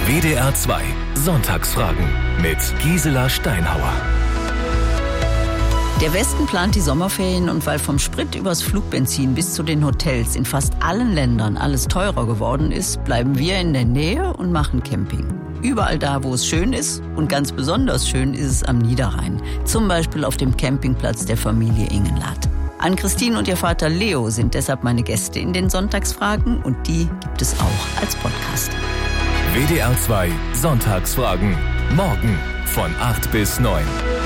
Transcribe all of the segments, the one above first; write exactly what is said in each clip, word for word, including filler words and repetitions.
W D R zwei Sonntagsfragen mit Gisela Steinhauer. Der Westen plant die Sommerferien und weil vom Sprit übers Flugbenzin bis zu den Hotels in fast allen Ländern alles teurer geworden ist, bleiben wir in der Nähe und machen Camping. Überall da, wo es schön ist und ganz besonders schön ist es am Niederrhein. Zum Beispiel auf dem Campingplatz der Familie Ingenlath. Ann-Christine und ihr Vater Leo sind deshalb meine Gäste in den Sonntagsfragen und die gibt es auch als Podcast. W D R zwei Sonntagsfragen. Morgen von acht bis neun.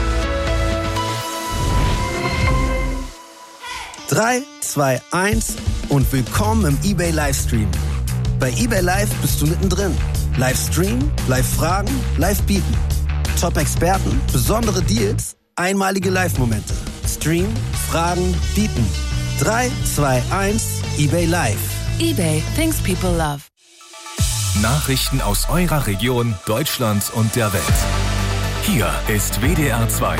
drei, zwei, eins und willkommen im eBay Livestream. Bei eBay Live bist du mittendrin. Live streamen, live fragen, live bieten. Top-Experten, besondere Deals, einmalige Live-Momente. Stream, fragen, bieten. drei, zwei, eins, eBay Live. eBay, things people love. Nachrichten aus eurer Region, Deutschland und der Welt. Hier ist W D R zwei.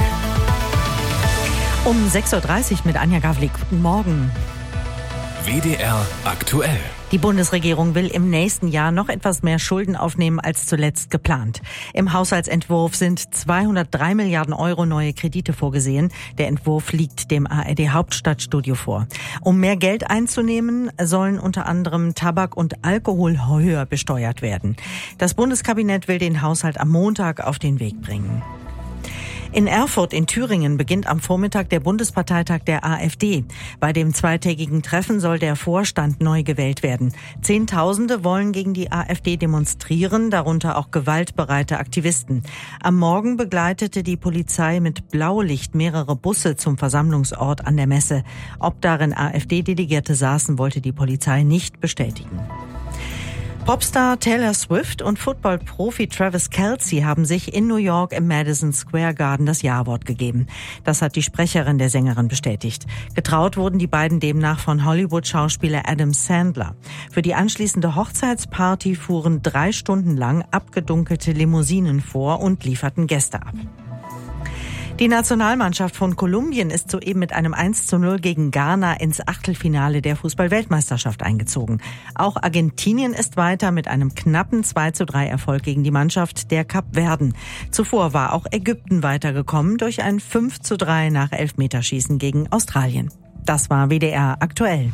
Um sechs Uhr dreißig mit Anja Gavlik. Guten Morgen. W D R aktuell. Die Bundesregierung will im nächsten Jahr noch etwas mehr Schulden aufnehmen als zuletzt geplant. Im Haushaltsentwurf sind zweihundertdrei Milliarden Euro neue Kredite vorgesehen. Der Entwurf liegt dem A R D Hauptstadtstudio vor. Um mehr Geld einzunehmen, sollen unter anderem Tabak und Alkohol höher besteuert werden. Das Bundeskabinett will den Haushalt am Montag auf den Weg bringen. In Erfurt in Thüringen beginnt am Vormittag der Bundesparteitag der AfD. Bei dem zweitägigen Treffen soll der Vorstand neu gewählt werden. Zehntausende wollen gegen die AfD demonstrieren, darunter auch gewaltbereite Aktivisten. Am Morgen begleitete die Polizei mit Blaulicht mehrere Busse zum Versammlungsort an der Messe. Ob darin AfD-Delegierte saßen, wollte die Polizei nicht bestätigen. Popstar Taylor Swift und Football-Profi Travis Kelce haben sich in New York im Madison Square Garden das Ja-Wort gegeben. Das hat die Sprecherin der Sängerin bestätigt. Getraut wurden die beiden demnach von Hollywood-Schauspieler Adam Sandler. Für die anschließende Hochzeitsparty fuhren drei Stunden lang abgedunkelte Limousinen vor und lieferten Gäste ab. Die Nationalmannschaft von Kolumbien ist soeben mit einem eins zu null gegen Ghana ins Achtelfinale der Fußball-Weltmeisterschaft eingezogen. Auch Argentinien ist weiter mit einem knappen zwei zu drei Erfolg gegen die Mannschaft der Kapverden. Zuvor war auch Ägypten weitergekommen durch ein fünf zu drei nach Elfmeterschießen gegen Australien. Das war W D R aktuell.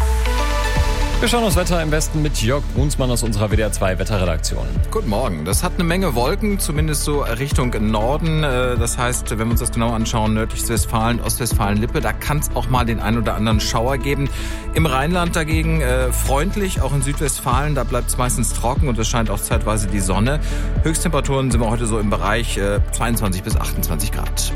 Wir schauen aufs Wetter im Westen mit Jörg Brunsmann aus unserer W D R zwei Wetterredaktion. Guten Morgen. Das hat eine Menge Wolken, zumindest so Richtung Norden. Das heißt, wenn wir uns das genau anschauen, nördliches Westfalen, Ostwestfalen-Lippe, da kann es auch mal den ein oder anderen Schauer geben. Im Rheinland dagegen äh, freundlich, auch in Südwestfalen, da bleibt es meistens trocken und es scheint auch zeitweise die Sonne. Höchsttemperaturen sind wir heute so im Bereich äh, zweiundzwanzig bis achtundzwanzig Grad.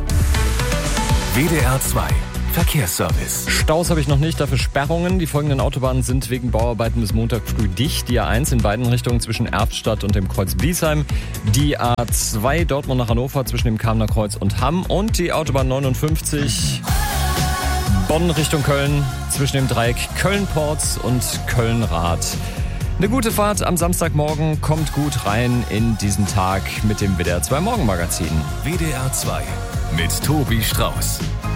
W D R zwei Verkehrsservice. Staus habe ich noch nicht, dafür Sperrungen. Die folgenden Autobahnen sind wegen Bauarbeiten bis Montag früh dicht. Die A eins in beiden Richtungen zwischen Erftstadt und dem Kreuz Bliesheim. Die A zwei Dortmund nach Hannover zwischen dem Kamener Kreuz und Hamm. Und die Autobahn neunundfünfzig Bonn Richtung Köln zwischen dem Dreieck Köln-Porz und Köln-Rath. Eine gute Fahrt am Samstagmorgen, kommt gut rein in diesen Tag mit dem W D R zwei Morgenmagazin. W D R zwei mit Tobi Strauß.